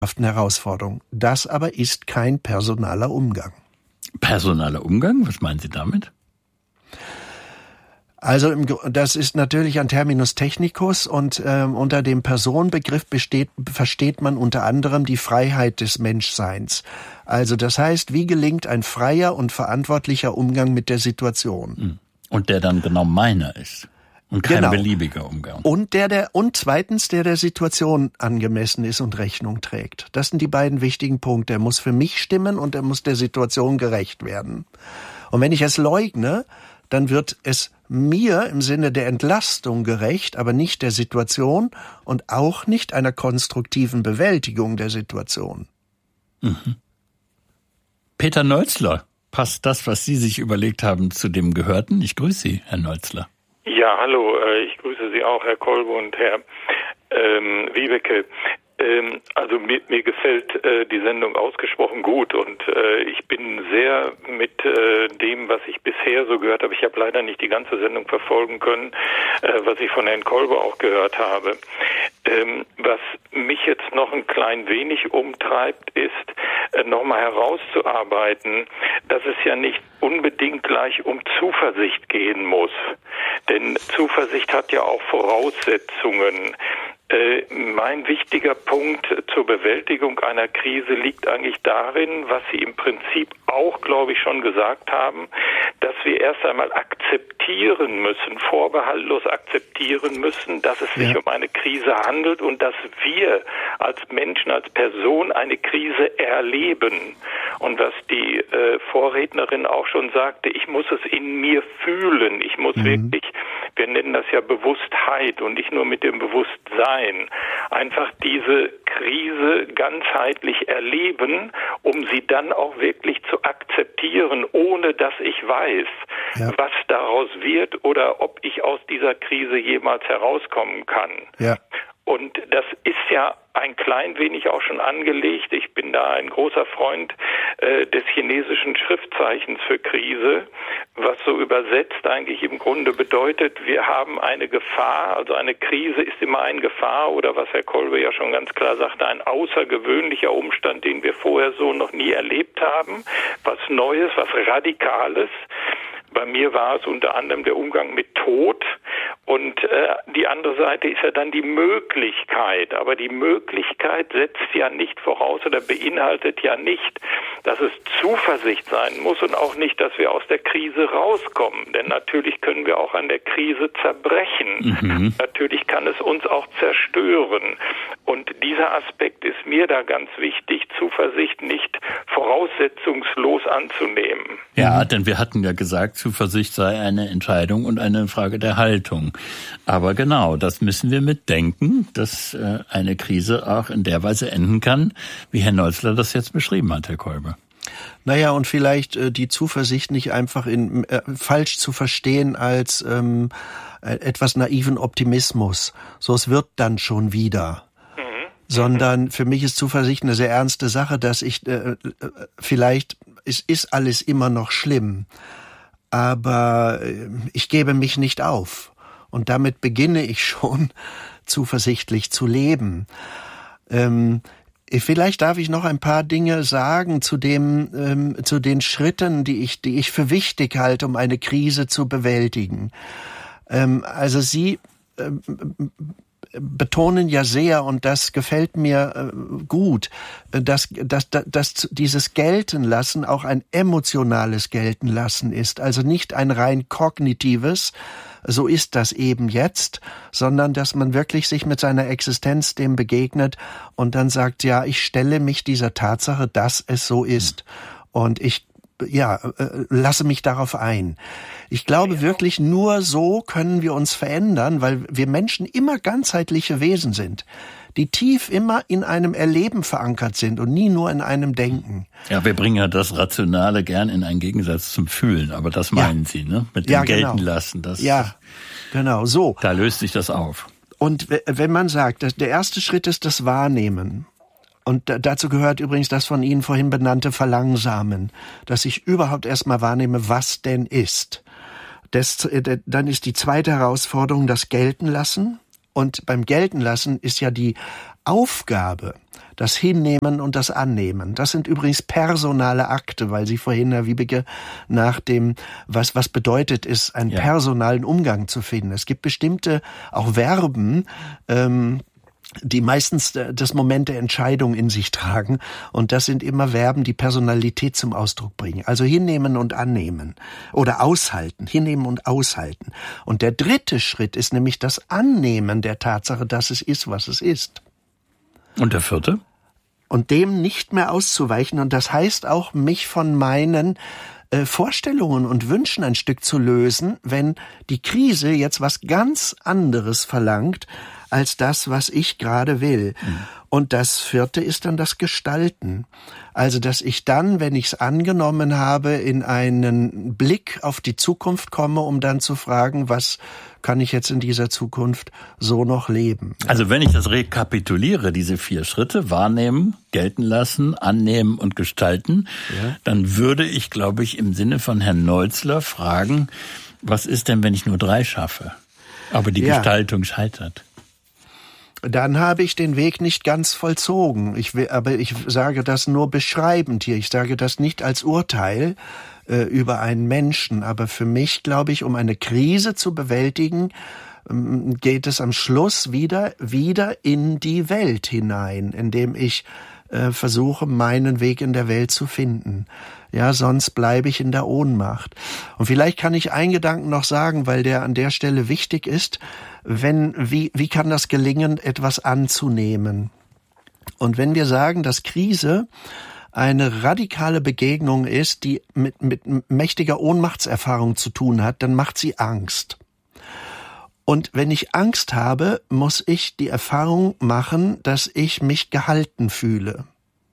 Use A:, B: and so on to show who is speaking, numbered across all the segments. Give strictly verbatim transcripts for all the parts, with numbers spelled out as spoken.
A: Herausforderung. Das aber ist kein personaler Umgang.
B: Personaler Umgang? Was meinen Sie damit?
A: Also das ist natürlich ein Terminus technicus und ähm, unter dem Personenbegriff besteht, versteht man unter anderem die Freiheit des Menschseins. Also das heißt, wie gelingt ein freier und verantwortlicher Umgang mit der Situation?
B: Und der dann genau meiner ist. Und kein
A: genau.
B: beliebiger Umgang.
A: Und der, der, und zweitens, der der Situation angemessen ist und Rechnung trägt. Das sind die beiden wichtigen Punkte. Er muss für mich stimmen und er muss der Situation gerecht werden. Und wenn ich es leugne, dann wird es mir im Sinne der Entlastung gerecht, aber nicht der Situation und auch nicht einer konstruktiven Bewältigung der Situation.
B: Mhm. Peter Neuzler, passt das, was Sie sich überlegt haben, zu dem Gehörten? Ich grüße Sie, Herr Neuzler.
C: Ja, hallo, ich grüße Sie auch, Herr Kolbe und Herr ähm, Wiebeke. Ähm, also mir, mir gefällt äh, die Sendung ausgesprochen gut und äh, ich bin sehr mit äh, dem, was ich bisher so gehört habe. Ich habe leider nicht die ganze Sendung verfolgen können, äh, was ich von Herrn Kolbe auch gehört habe. Ähm, was mich jetzt noch ein klein wenig umtreibt, ist äh, nochmal herauszuarbeiten, dass es ja nicht unbedingt gleich um Zuversicht gehen muss. Denn Zuversicht hat ja auch Voraussetzungen. Äh, mein wichtiger Punkt zur Bewältigung einer Krise liegt eigentlich darin, was Sie im Prinzip auch, glaube ich, schon gesagt haben, dass wir erst einmal akzeptieren müssen, vorbehaltlos akzeptieren müssen, dass es sich ja. um eine Krise handelt und dass wir als Menschen, als Person eine Krise erleben. Und was die äh, Vorrednerin auch schon sagte, ich muss es in mir fühlen, ich muss mhm. wirklich, wir nennen das ja Bewusstheit und nicht nur mit dem Bewusstsein, einfach diese Krise ganzheitlich erleben, um sie dann auch wirklich zu akzeptieren, ohne dass ich weiß, ja. was daraus wird oder ob ich aus dieser Krise jemals herauskommen kann.
A: Ja.
C: Und das ist ja ein klein wenig auch schon angelegt. Ich bin da ein großer Freund äh, des chinesischen Schriftzeichens für Krise, was so übersetzt eigentlich im Grunde bedeutet, wir haben eine Gefahr, also eine Krise ist immer eine Gefahr oder was Herr Kolbe ja schon ganz klar sagte, ein außergewöhnlicher Umstand, den wir vorher so noch nie erlebt haben, was Neues, was Radikales. Bei mir war es unter anderem der Umgang mit Tod und äh, die andere Seite ist ja dann die Möglichkeit. Aber die Möglichkeit setzt ja nicht voraus oder beinhaltet ja nicht, dass es Zuversicht sein muss und auch nicht, dass wir aus der Krise rauskommen. Denn natürlich können wir auch an der Krise zerbrechen. Mhm. Natürlich kann es uns auch zerstören. Und dieser Aspekt ist mir da ganz wichtig, Zuversicht nicht voraussetzungslos anzunehmen.
B: Ja, denn wir hatten ja gesagt, Zuversicht sei eine Entscheidung und eine Frage der Haltung. Aber genau, das müssen wir mitdenken, dass äh, eine Krise auch in der Weise enden kann, wie Herr Neuzler das jetzt beschrieben hat, Herr Kolbe.
A: Naja, und vielleicht äh, die Zuversicht nicht einfach in, äh, falsch zu verstehen als ähm, etwas naiven Optimismus. So, es wird dann schon wieder. Mhm. Sondern für mich ist Zuversicht eine sehr ernste Sache, dass ich äh, vielleicht, es ist alles immer noch schlimm, aber ich gebe mich nicht auf. Und damit beginne ich schon zuversichtlich zu leben. Ähm, vielleicht darf ich noch ein paar Dinge sagen zu dem, ähm, zu den Schritten, die ich, die ich für wichtig halte, um eine Krise zu bewältigen. Ähm, also Sie ähm, betonen ja sehr, und das gefällt mir äh, gut, dass, dass, dass dieses Geltenlassen auch ein emotionales Geltenlassen ist. Also nicht ein rein kognitives, so ist das eben jetzt, sondern dass man wirklich sich mit seiner Existenz dem begegnet und dann sagt, ja, ich stelle mich dieser Tatsache, dass es so ist. Und ich ja, äh, lasse mich darauf ein. Ich glaube wirklich, nur so können wir uns verändern, weil wir Menschen immer ganzheitliche Wesen sind, die tief immer in einem Erleben verankert sind und nie nur in einem Denken.
B: Ja, wir bringen ja das Rationale gern in einen Gegensatz zum Fühlen, aber das meinen ja. Sie, ne? Mit dem
A: ja, genau.
B: Geltenlassen. Das,
A: ja, genau, so.
B: Da löst sich das auf.
A: Und wenn man sagt, dass der erste Schritt ist das Wahrnehmen, und dazu gehört übrigens das von Ihnen vorhin benannte Verlangsamen, dass ich überhaupt erstmal wahrnehme, was denn ist. Das, dann ist die zweite Herausforderung das Geltenlassen. Und beim Geltenlassen ist ja die Aufgabe, Das Hinnehmen und das Annehmen. Das sind übrigens personale Akte, weil Sie vorhin, Herr Wiebeke, nach dem, was, was bedeutet es, einen ja. personalen Umgang zu finden. Es gibt bestimmte, auch Verben, ähm, die meistens das Moment der Entscheidung in sich tragen. Und das sind immer Verben, die Personalität zum Ausdruck bringen. Also hinnehmen und annehmen. Oder aushalten. Hinnehmen und aushalten. Und der dritte Schritt ist nämlich das Annehmen der Tatsache, dass es ist, was es ist.
B: Und der vierte?
A: Und dem nicht mehr auszuweichen. Und das heißt auch, mich von meinen äh, Vorstellungen und Wünschen ein Stück zu lösen, wenn die Krise jetzt was ganz anderes verlangt, als das, was ich gerade will. Mhm. Und das vierte ist dann das Gestalten. Also, dass ich dann, wenn ich es angenommen habe, in einen Blick auf die Zukunft komme, um dann zu fragen, was kann ich jetzt in dieser Zukunft so noch leben?
B: Also, wenn ich das rekapituliere, diese vier Schritte, wahrnehmen, gelten lassen, annehmen und gestalten, ja. dann würde ich, glaube ich, im Sinne von Herrn Neuzler fragen, was ist denn, wenn ich nur drei schaffe, aber die ja. Gestaltung scheitert?
A: Dann habe ich den Weg nicht ganz vollzogen. Ich will, aber ich sage das nur beschreibend hier. Ich sage das nicht als Urteil äh, über einen Menschen. Aber für mich, glaube ich, um eine Krise zu bewältigen, ähm, geht es am Schluss wieder, wieder in die Welt hinein, indem ich äh, versuche, meinen Weg in der Welt zu finden. Ja, sonst bleibe ich in der Ohnmacht. Und vielleicht kann ich einen Gedanken noch sagen, weil der an der Stelle wichtig ist. Wenn, wie, wie kann das gelingen, etwas anzunehmen? Und wenn wir sagen, dass Krise eine radikale Begegnung ist, die mit, mit mächtiger Ohnmachtserfahrung zu tun hat, dann macht sie Angst. Und wenn ich Angst habe, muss ich die Erfahrung machen, dass ich mich gehalten fühle.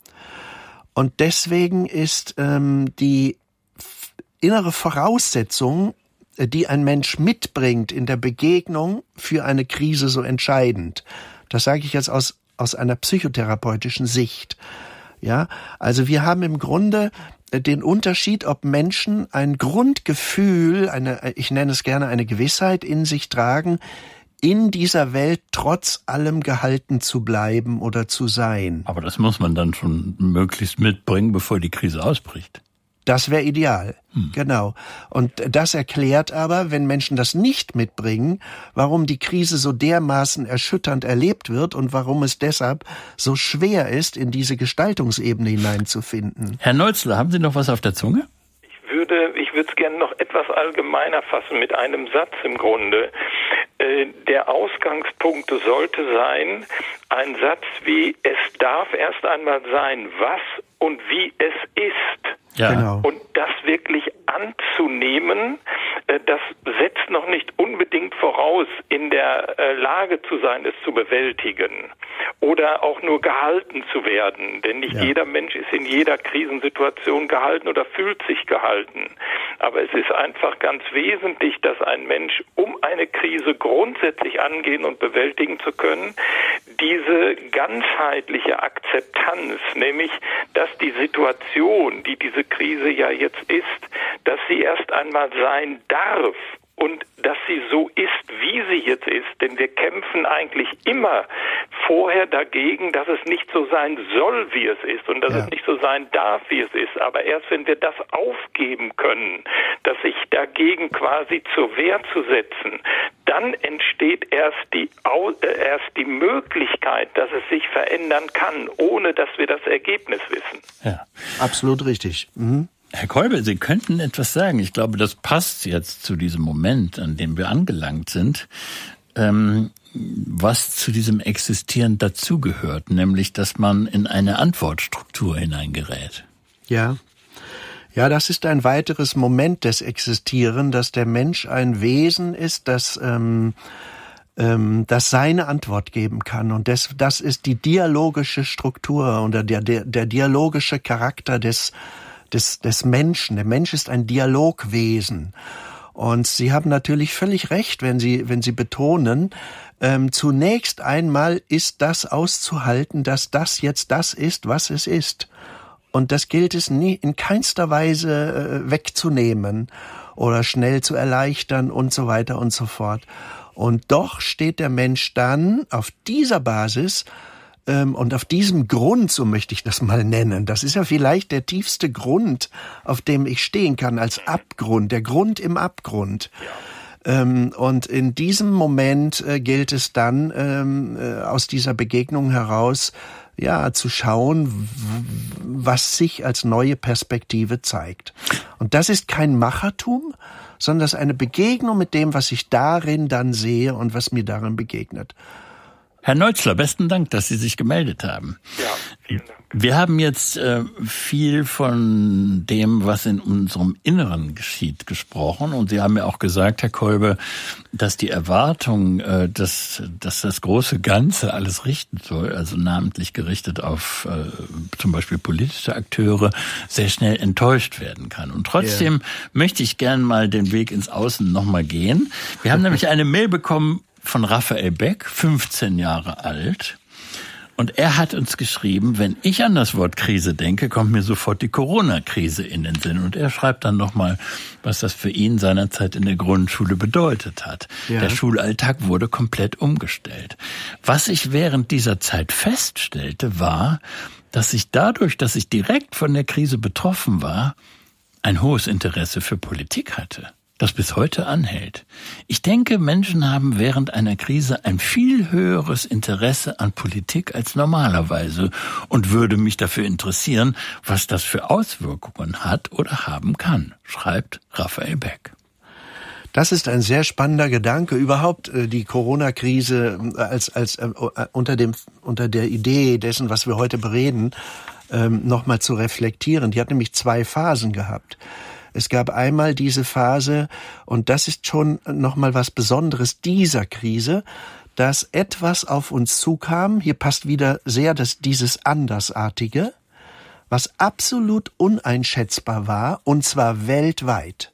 A: Und deswegen ist ähm, die f- innere Voraussetzung, die ein Mensch mitbringt in der Begegnung für eine Krise, so entscheidend. Das sage ich jetzt aus aus einer psychotherapeutischen Sicht. Ja, also wir haben im Grunde den Unterschied, ob Menschen ein Grundgefühl, eine, ich nenne es gerne eine Gewissheit in sich tragen, in dieser Welt trotz allem gehalten zu bleiben oder zu sein.
B: Aber das muss man dann schon möglichst mitbringen, bevor die Krise ausbricht.
A: Das wäre ideal, hm. genau. Und das erklärt aber, wenn Menschen das nicht mitbringen, warum die Krise so dermaßen erschütternd erlebt wird und warum es deshalb so schwer ist, in diese Gestaltungsebene hineinzufinden.
B: Herr Neuzler, haben Sie noch was auf der Zunge?
C: Ich würde, ich würde es gerne noch etwas allgemeiner fassen mit einem Satz im Grunde. Der Ausgangspunkt sollte sein, ein Satz wie, es darf erst einmal sein, was und wie es ist.
B: Ja. Genau.
C: Und das wirklich anzunehmen, das setzt noch nicht unbedingt voraus, in der Lage zu sein, es zu bewältigen oder auch nur gehalten zu werden. Denn nicht ja. jeder Mensch ist in jeder Krisensituation gehalten oder fühlt sich gehalten. Aber es ist einfach ganz wesentlich, dass ein Mensch, um eine Krise grundsätzlich angehen und bewältigen zu können, diese ganzheitliche Akzeptanz, nämlich, dass die Situation, die diese Krise ja jetzt ist, dass sie erst einmal sein darf und dass sie so ist, wie sie jetzt ist. Denn wir kämpfen eigentlich immer vorher dagegen, dass es nicht so sein soll, wie es ist und dass ja. es nicht so sein darf, wie es ist. Aber erst wenn wir das aufgeben können, dass sich dagegen quasi zur Wehr zu setzen, dann entsteht erst die, äh, erst die Möglichkeit, dass es sich verändern kann, ohne dass wir das Ergebnis wissen.
B: Ja,
A: absolut richtig. Mhm.
B: Herr Kolbe, Sie könnten etwas sagen. Ich glaube, das passt jetzt zu diesem Moment, an dem wir angelangt sind, ähm, was zu diesem Existieren dazugehört, nämlich, dass man in eine Antwortstruktur hineingerät.
A: Ja. Ja, das ist ein weiteres Moment des Existieren, dass der Mensch ein Wesen ist, das, ähm, ähm, das seine Antwort geben kann. Und das, das ist die dialogische Struktur oder der, der, der dialogische Charakter des Des, des Menschen. Der Mensch ist ein Dialogwesen. Und Sie haben natürlich völlig recht, wenn Sie, wenn Sie betonen, ähm, zunächst einmal ist das auszuhalten, dass das jetzt das ist, was es ist. Und das gilt es nie, in keinster Weise äh, wegzunehmen oder schnell zu erleichtern und so weiter und so fort. Und doch steht der Mensch dann auf dieser Basis Und auf diesem Grund, so möchte ich das mal nennen, das ist ja vielleicht der tiefste Grund, auf dem ich stehen kann, als Abgrund, der Grund im Abgrund. Ja. Und in diesem Moment gilt es dann, aus dieser Begegnung heraus, ja, zu schauen, was sich als neue Perspektive zeigt. Und das ist kein Machertum, sondern das ist eine Begegnung mit dem, was ich darin dann sehe und was mir darin begegnet.
B: Herr Neutzler, besten Dank, dass Sie sich gemeldet haben.
C: Ja, vielen Dank.
B: Wir haben jetzt äh, viel von dem, was in unserem Inneren geschieht, gesprochen. Und Sie haben ja auch gesagt, Herr Kolbe, dass die Erwartung, äh, dass, dass das große Ganze alles richten soll, also namentlich gerichtet auf äh, zum Beispiel politische Akteure, sehr schnell enttäuscht werden kann. Und trotzdem yeah. möchte ich gern mal den Weg ins Außen nochmal gehen. Wir haben nämlich eine Mail bekommen von Raphael Beck, fünfzehn Jahre alt. Und er hat uns geschrieben, wenn ich an das Wort Krise denke, kommt mir sofort die Corona-Krise in den Sinn. Und er schreibt dann nochmal, was das für ihn seinerzeit in der Grundschule bedeutet hat. Ja. Der Schulalltag wurde komplett umgestellt. Was ich während dieser Zeit feststellte, war, dass ich dadurch, dass ich direkt von der Krise betroffen war, ein hohes Interesse für Politik hatte, das bis heute anhält. Ich denke, Menschen haben während einer Krise ein viel höheres Interesse an Politik als normalerweise und würde mich dafür interessieren, was das für Auswirkungen hat oder haben kann, schreibt Raphael Beck.
A: Das ist ein sehr spannender Gedanke, überhaupt die Corona-Krise als als äh, unter dem unter der Idee dessen, was wir heute bereden, ähm, nochmal zu reflektieren. Die hat nämlich zwei Phasen gehabt. Es gab einmal diese Phase, und das ist schon nochmal was Besonderes dieser Krise, dass etwas auf uns zukam, hier passt wieder sehr das, dieses Andersartige, was absolut uneinschätzbar war, und zwar weltweit.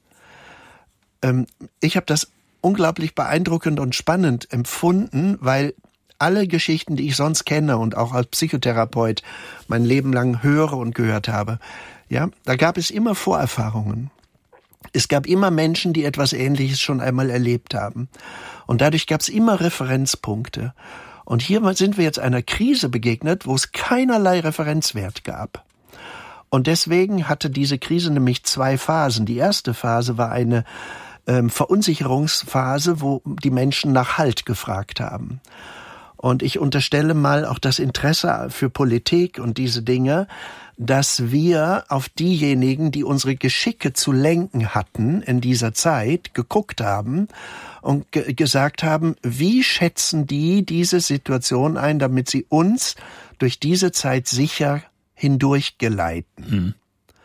A: Ähm, ich habe das unglaublich beeindruckend und spannend empfunden, weil alle Geschichten, die ich sonst kenne und auch als Psychotherapeut mein Leben lang höre und gehört habe, ja, da gab es immer Vorerfahrungen. Es gab immer Menschen, die etwas Ähnliches schon einmal erlebt haben. Und dadurch gab es immer Referenzpunkte. Und hier sind wir jetzt einer Krise begegnet, wo es keinerlei Referenzwert gab. Und deswegen hatte diese Krise nämlich zwei Phasen. Die erste Phase war eine ähm, Verunsicherungsphase, wo die Menschen nach Halt gefragt haben. Und ich unterstelle mal auch das Interesse für Politik und diese Dinge, dass wir auf diejenigen, die unsere Geschicke zu lenken hatten in dieser Zeit, geguckt haben und ge- gesagt haben, wie schätzen die diese Situation ein, damit sie uns durch diese Zeit sicher hindurch geleiten. Mhm.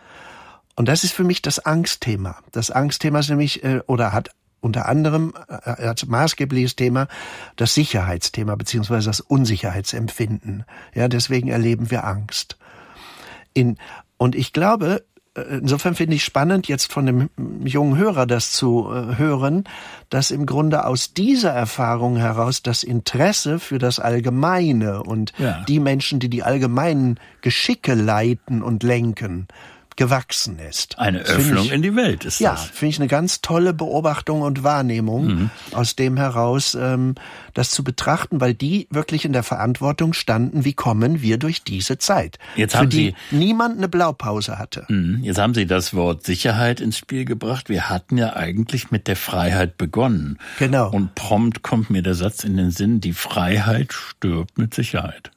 A: Und das ist für mich das Angstthema. Das Angstthema ist nämlich, äh, oder hat unter anderem als maßgebliches Thema das Sicherheitsthema beziehungsweise das Unsicherheitsempfinden. Ja, deswegen erleben wir Angst. In, und ich glaube, insofern finde ich spannend, jetzt von dem jungen Hörer das zu äh, hören, dass im Grunde aus dieser Erfahrung heraus das Interesse für das Allgemeine und ja. die Menschen, die die allgemeinen Geschicke leiten und lenken, gewachsen ist.
B: Eine Öffnung ich, in die Welt ist
A: ja,
B: das. Ja,
A: finde ich eine ganz tolle Beobachtung und Wahrnehmung, mhm. aus dem heraus ähm, das zu betrachten, weil die wirklich in der Verantwortung standen, wie kommen wir durch diese Zeit,
B: jetzt
A: für
B: haben
A: die
B: Sie,
A: niemand eine Blaupause hatte.
B: Mhm. Jetzt haben Sie das Wort Sicherheit ins Spiel gebracht. Wir hatten ja eigentlich mit der Freiheit begonnen.
A: Genau.
B: Und prompt kommt mir der Satz in den Sinn, die Freiheit stirbt mit Sicherheit.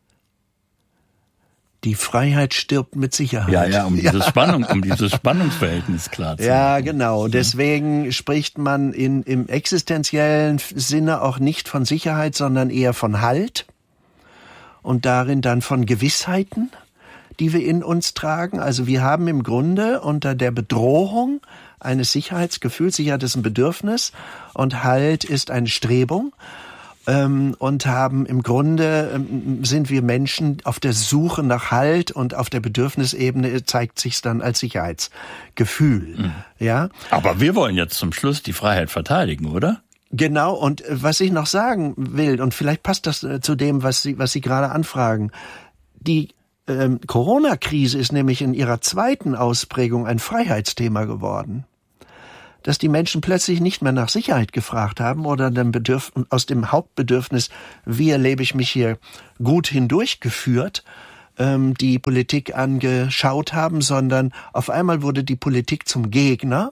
A: Die Freiheit stirbt mit Sicherheit.
B: Ja, ja, um dieses Spannung, um dieses Spannungsverhältnis klar zu machen.
A: Ja, genau. Deswegen spricht man in, im existenziellen Sinne auch nicht von Sicherheit, sondern eher von Halt und darin dann von Gewissheiten, die wir in uns tragen. Also wir haben im Grunde unter der Bedrohung eines Sicherheitsgefühls, Sicherheit ist ein Bedürfnis und Halt ist eine Strebung. Und haben im Grunde, sind wir Menschen auf der Suche nach Halt und auf der Bedürfnisebene zeigt sich's dann als Sicherheitsgefühl. Mhm. Ja.
B: Aber wir wollen jetzt zum Schluss die Freiheit verteidigen, oder?
A: Genau. Und was ich noch sagen will, und vielleicht passt das zu dem, was Sie, was Sie gerade anfragen, die ähm, Corona-Krise ist nämlich in ihrer zweiten Ausprägung ein Freiheitsthema geworden. dass die Menschen plötzlich nicht mehr nach Sicherheit gefragt haben oder dem Bedürf- aus dem Hauptbedürfnis, wie erlebe ich mich hier gut hindurchgeführt, ähm, die Politik angeschaut haben, sondern auf einmal wurde die Politik zum Gegner,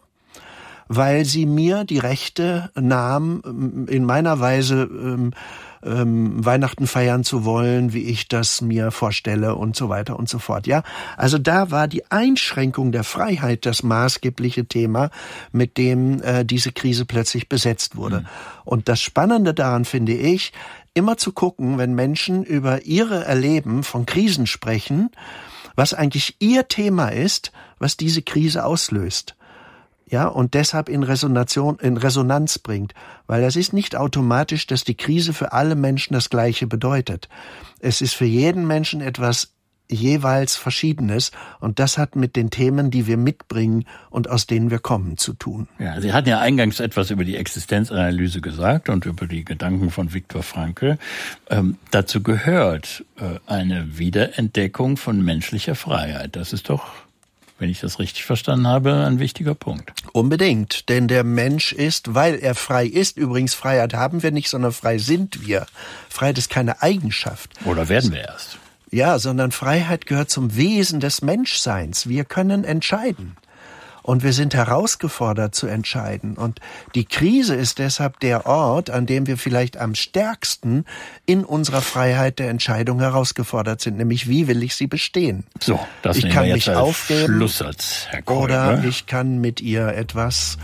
A: weil sie mir die Rechte nahm, in meiner Weise ähm, ähm, Weihnachten feiern zu wollen, wie ich das mir vorstelle und so weiter und so fort. Ja, also da war die Einschränkung der Freiheit das maßgebliche Thema, mit dem äh, diese Krise plötzlich besetzt wurde. Mhm. Und das Spannende daran finde ich, immer zu gucken, wenn Menschen über ihre Erleben von Krisen sprechen, was eigentlich ihr Thema ist, was diese Krise auslöst. Ja, und deshalb in Resonation, in Resonanz bringt. Weil es ist nicht automatisch, dass die Krise für alle Menschen das Gleiche bedeutet. Es ist für jeden Menschen etwas jeweils Verschiedenes. Und das hat mit den Themen, die wir mitbringen und aus denen wir kommen, zu tun.
B: Ja, Sie hatten ja eingangs etwas über die Existenzanalyse gesagt und über die Gedanken von Viktor Frankl. Ähm, dazu gehört äh, eine Wiederentdeckung von menschlicher Freiheit. Das ist doch, wenn ich das richtig verstanden habe, ein wichtiger Punkt.
A: Unbedingt, denn der Mensch ist, weil er frei ist, übrigens Freiheit haben wir nicht, sondern frei sind wir. Freiheit ist keine Eigenschaft.
B: Oder werden wir erst.
A: Ja, sondern Freiheit gehört zum Wesen des Menschseins. Wir können entscheiden. Und wir sind herausgefordert zu entscheiden. Und die Krise ist deshalb der Ort, an dem wir vielleicht am stärksten in unserer Freiheit der Entscheidung herausgefordert sind. Nämlich, wie will ich sie bestehen?
B: So, das
A: ich
B: nehmen
A: kann
B: wir
A: mich
B: jetzt als
A: aufgeben,
B: Schlusssatz, Herr Kolbe.
A: Oder ich kann mit ihr etwas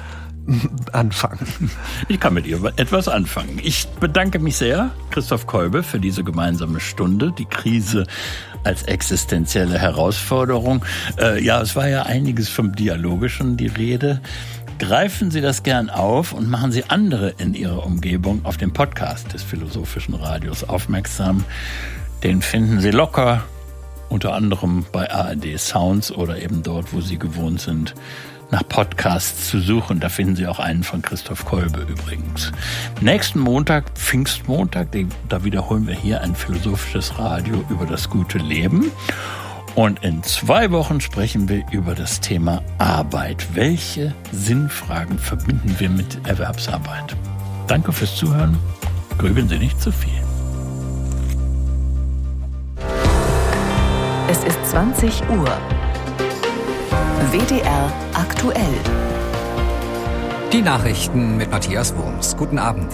A: anfangen.
B: Ich kann mit ihr etwas anfangen. Ich bedanke mich sehr, Christoph Kolbe, für diese gemeinsame Stunde. Die Krise als existenzielle Herausforderung. Äh, ja, es war ja einiges vom Dialogischen die Rede. Greifen Sie das gern auf und machen Sie andere in Ihrer Umgebung auf den Podcast des Philosophischen Radios aufmerksam. Den finden Sie locker, unter anderem bei A R D Sounds oder eben dort, wo Sie gewohnt sind, nach Podcasts zu suchen. Da finden Sie auch einen von Christoph Kolbe übrigens. Nächsten Montag, Pfingstmontag, da wiederholen wir hier ein philosophisches Radio über das gute Leben. Und in zwei Wochen sprechen wir über das Thema Arbeit. Welche Sinnfragen verbinden wir mit Erwerbsarbeit? Danke fürs Zuhören. Grübeln Sie nicht zu viel.
D: Es ist zwanzig Uhr. W D R aktuell.
E: Die Nachrichten mit Matthias Wurms. Guten Abend.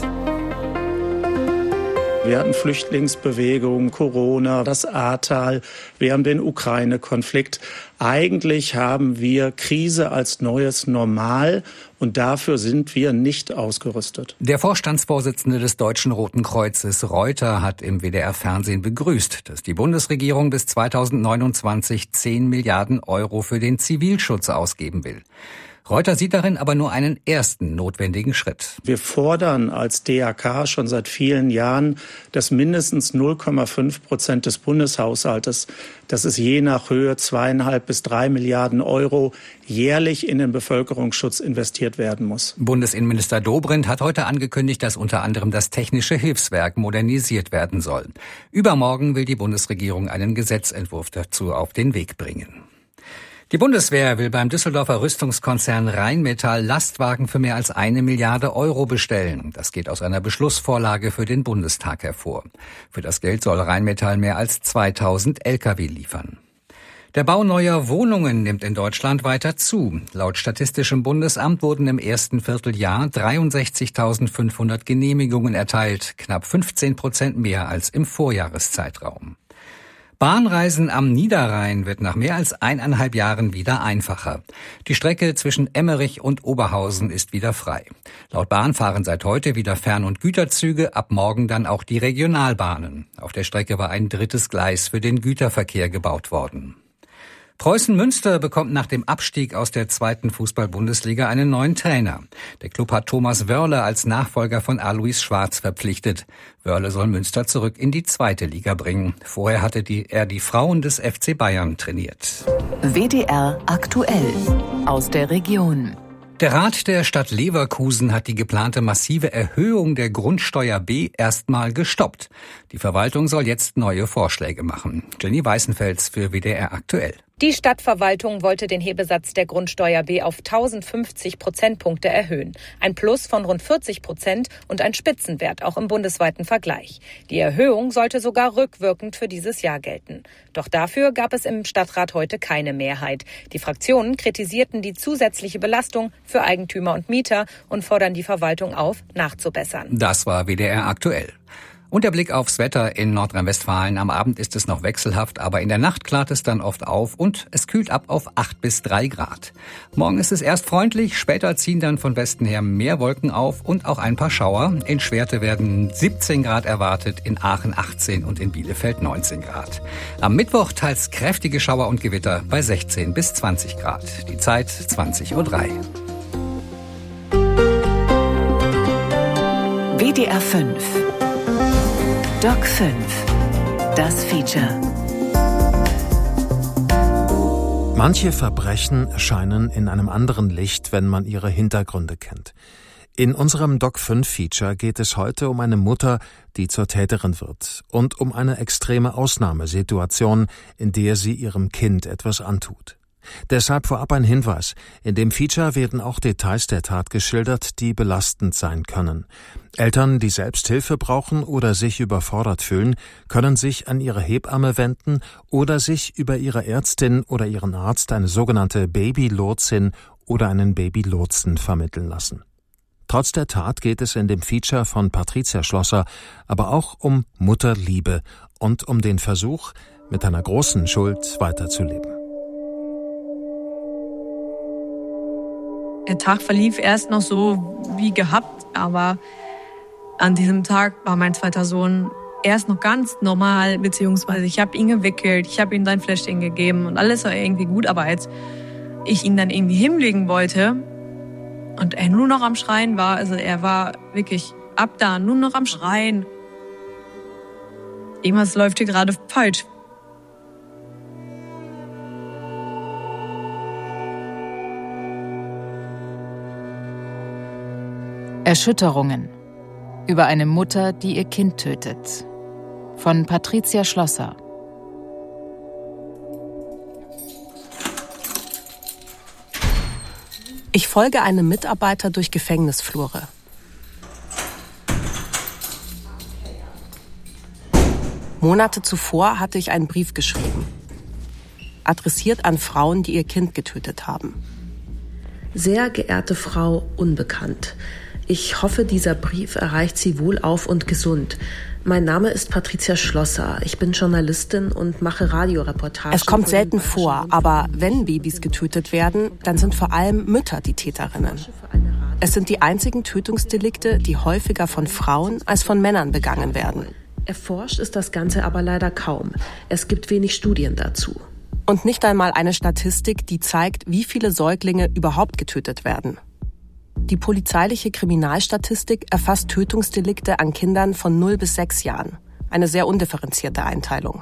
F: Wir hatten Flüchtlingsbewegung, Corona, das Ahrtal, wir haben den Ukraine-Konflikt. Eigentlich haben wir Krise als neues Normal und dafür sind wir nicht ausgerüstet.
E: Der Vorstandsvorsitzende des Deutschen Roten Kreuzes, Reuter, hat im W D R-Fernsehen begrüßt, dass die Bundesregierung bis zweitausendneunundzwanzig zehn Milliarden Euro für den Zivilschutz ausgeben will. Reuter sieht darin aber nur einen ersten notwendigen Schritt.
F: Wir fordern als D R K schon seit vielen Jahren, dass mindestens null Komma fünf Prozent des Bundeshaushaltes, das ist je nach Höhe zweieinhalb bis drei Milliarden Euro, jährlich in den Bevölkerungsschutz investiert werden muss.
E: Bundesinnenminister Dobrindt hat heute angekündigt, dass unter anderem das Technische Hilfswerk modernisiert werden soll. Übermorgen will die Bundesregierung einen Gesetzentwurf dazu auf den Weg bringen. Die Bundeswehr will beim Düsseldorfer Rüstungskonzern Rheinmetall Lastwagen für mehr als eine Milliarde Euro bestellen. Das geht aus einer Beschlussvorlage für den Bundestag hervor. Für das Geld soll Rheinmetall mehr als zweitausend L K W liefern. Der Bau neuer Wohnungen nimmt in Deutschland weiter zu. Laut Statistischem Bundesamt wurden im ersten Vierteljahr dreiundsechzigtausendfünfhundert Genehmigungen erteilt, knapp fünfzehn Prozent mehr als im Vorjahreszeitraum. Bahnreisen am Niederrhein wird nach mehr als eineinhalb Jahren wieder einfacher. Die Strecke zwischen Emmerich und Oberhausen ist wieder frei. Laut Bahn fahren seit heute wieder Fern- und Güterzüge, ab morgen dann auch die Regionalbahnen. Auf der Strecke war ein drittes Gleis für den Güterverkehr gebaut worden. Preußen Münster bekommt nach dem Abstieg aus der zweiten Fußball-Bundesliga einen neuen Trainer. Der Klub hat Thomas Wörle als Nachfolger von Alois Schwarz verpflichtet. Wörle soll Münster zurück in die zweite Liga bringen. Vorher hatte die, er die Frauen des F C Bayern trainiert.
D: W D R aktuell aus der Region.
E: Der Rat der Stadt Leverkusen hat die geplante massive Erhöhung der Grundsteuer B erstmal gestoppt. Die Verwaltung soll jetzt neue Vorschläge machen. Jenny Weißenfels für W D R aktuell.
G: Die Stadtverwaltung wollte den Hebesatz der Grundsteuer B auf tausendfünfzig Prozentpunkte erhöhen. Ein Plus von rund vierzig Prozent und ein Spitzenwert auch im bundesweiten Vergleich. Die Erhöhung sollte sogar rückwirkend für dieses Jahr gelten. Doch dafür gab es im Stadtrat heute keine Mehrheit. Die Fraktionen kritisierten die zusätzliche Belastung für Eigentümer und Mieter und fordern die Verwaltung auf, nachzubessern.
E: Das war W D R aktuell. Und der Blick aufs Wetter in Nordrhein-Westfalen. Am Abend ist es noch wechselhaft, aber in der Nacht klart es dann oft auf und es kühlt ab auf acht bis drei Grad. Morgen ist es erst freundlich, später ziehen dann von Westen her mehr Wolken auf und auch ein paar Schauer. In Schwerte werden siebzehn Grad erwartet, in Aachen achtzehn und in Bielefeld neunzehn Grad. Am Mittwoch teils kräftige Schauer und Gewitter bei sechzehn bis zwanzig Grad. Die Zeit zwanzig Uhr drei.
D: W D R fünf Doc fünf, das Feature.
H: Manche Verbrechen erscheinen in einem anderen Licht, wenn man ihre Hintergründe kennt. In unserem Doc fünf Feature geht es heute um eine Mutter, die zur Täterin wird und um eine extreme Ausnahmesituation, in der sie ihrem Kind etwas antut. Deshalb vorab ein Hinweis. In dem Feature werden auch Details der Tat geschildert, die belastend sein können. Eltern, die selbst Hilfe brauchen oder sich überfordert fühlen, können sich an ihre Hebamme wenden oder sich über ihre Ärztin oder ihren Arzt eine sogenannte Babylotsin oder einen Babylotsen vermitteln lassen. Trotz der Tat geht es in dem Feature von Patricia Schlosser aber auch um Mutterliebe und um den Versuch, mit einer großen Schuld weiterzuleben.
I: Der Tag verlief erst noch so wie gehabt, aber an diesem Tag war mein zweiter Sohn erst noch ganz normal, beziehungsweise ich habe ihn gewickelt, ich habe ihm sein Fläschchen gegeben und alles war irgendwie gut, aber als ich ihn dann irgendwie hinlegen wollte und er nur noch am Schreien war, also er war wirklich ab da, nur noch am Schreien. Irgendwas läuft hier gerade falsch.
J: Erschütterungen über eine Mutter, die ihr Kind tötet. Von Patricia Schlosser.
K: Ich folge einem Mitarbeiter durch Gefängnisflure. Monate zuvor hatte ich einen Brief geschrieben. Adressiert an Frauen, die ihr Kind getötet haben.
L: Sehr geehrte Frau Unbekannt. Ich hoffe, dieser Brief erreicht Sie wohlauf und gesund. Mein Name ist Patricia Schlosser. Ich bin Journalistin und mache Radioreportagen.
K: Es kommt selten vor, aber wenn Babys getötet werden, dann sind vor allem Mütter die Täterinnen. Es sind die einzigen Tötungsdelikte, die häufiger von Frauen als von Männern begangen werden.
L: Erforscht ist das Ganze aber leider kaum. Es gibt wenig Studien dazu.
K: Und nicht einmal eine Statistik, die zeigt, wie viele Säuglinge überhaupt getötet werden. Die polizeiliche Kriminalstatistik erfasst Tötungsdelikte an Kindern von null bis sechs Jahren. Eine sehr undifferenzierte Einteilung.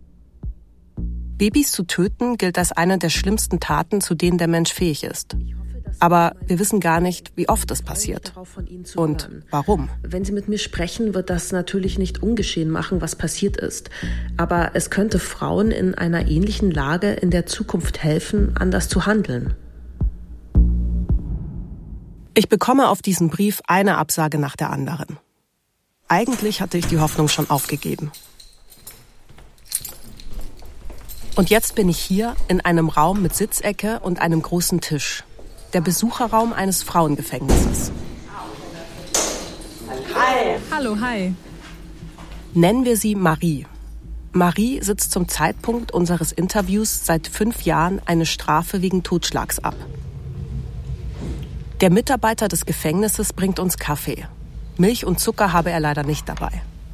K: Babys zu töten gilt als eine der schlimmsten Taten, zu denen der Mensch fähig ist. Aber wir wissen gar nicht, wie oft es passiert. Und warum?
L: Wenn Sie mit mir sprechen, wird das natürlich nicht ungeschehen machen, was passiert ist. Aber es könnte Frauen in einer ähnlichen Lage in der Zukunft helfen, anders zu handeln.
K: Ich bekomme auf diesen Brief eine Absage nach der anderen. Eigentlich hatte ich die Hoffnung schon aufgegeben. Und jetzt bin ich hier in einem Raum mit Sitzecke und einem großen Tisch. Der Besucherraum eines Frauengefängnisses.
I: Hi. Hallo, hi.
K: Nennen wir sie Marie. Marie sitzt zum Zeitpunkt unseres Interviews seit fünf Jahren eine Strafe wegen Totschlags ab. Der Mitarbeiter des Gefängnisses bringt uns Kaffee. Milch und Zucker habe er leider nicht dabei.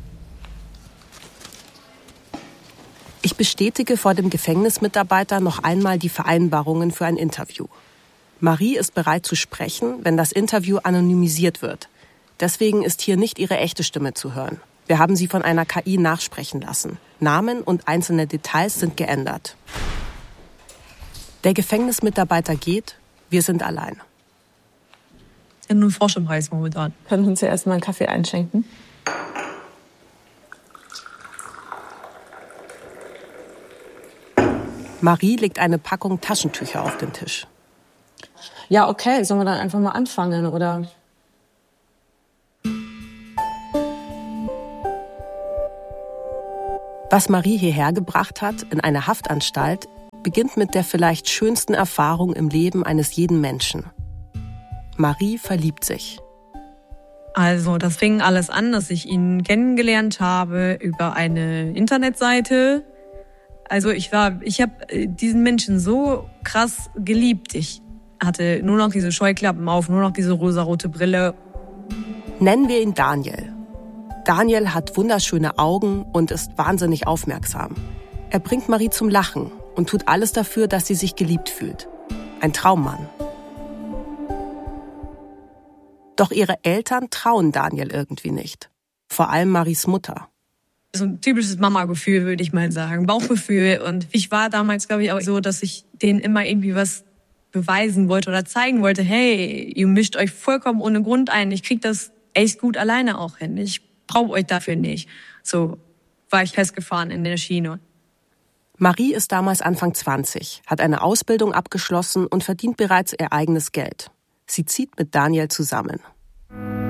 K: Ich bestätige vor dem Gefängnismitarbeiter noch einmal die Vereinbarungen für ein Interview. Marie ist bereit zu sprechen, wenn das Interview anonymisiert wird. Deswegen ist hier nicht ihre echte Stimme zu hören. Wir haben sie von einer K I nachsprechen lassen. Namen und einzelne Details sind geändert. Der Gefängnismitarbeiter geht, wir sind allein.
I: Ja, nun Frosch im Hals momentan.
M: Können wir uns ja erstmal einen Kaffee einschenken?
K: Marie legt eine Packung Taschentücher auf den Tisch.
M: Ja, okay, sollen wir dann einfach mal anfangen, oder?
K: Was Marie hierher gebracht hat, in eine Haftanstalt, beginnt mit der vielleicht schönsten Erfahrung im Leben eines jeden Menschen. Marie verliebt sich.
I: Also, das fing alles an, dass ich ihn kennengelernt habe über eine Internetseite. Also, ich war, ich habe diesen Menschen so krass geliebt. Ich hatte nur noch diese Scheuklappen auf, nur noch diese rosarote Brille.
K: Nennen wir ihn Daniel. Daniel hat wunderschöne Augen und ist wahnsinnig aufmerksam. Er bringt Marie zum Lachen und tut alles dafür, dass sie sich geliebt fühlt. Ein Traummann. Doch ihre Eltern trauen Daniel irgendwie nicht. Vor allem Maries Mutter.
I: So ein typisches Mama-Gefühl, würde ich mal sagen. Bauchgefühl. Und ich war damals, glaube ich, auch so, dass ich denen immer irgendwie was beweisen wollte oder zeigen wollte. Hey, ihr mischt euch vollkommen ohne Grund ein. Ich krieg das echt gut alleine auch hin. Ich brauche euch dafür nicht. So war ich festgefahren in der Schiene.
K: Marie ist damals Anfang zwanzig, hat eine Ausbildung abgeschlossen und verdient bereits ihr eigenes Geld. Sie zieht mit Daniel zusammen.